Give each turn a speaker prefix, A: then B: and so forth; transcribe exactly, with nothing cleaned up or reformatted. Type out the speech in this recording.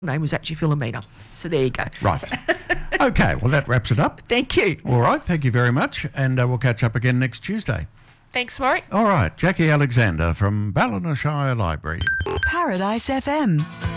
A: name was actually Philomena. So there you go.
B: Right. Okay, well, that wraps it up.
A: Thank you.
B: All right, thank you very much, and uh, we'll catch up again next Tuesday.
A: Thanks, Warwick.
B: All right, Jackie Alexander from Ballina Shire Library.
C: Paradise F M.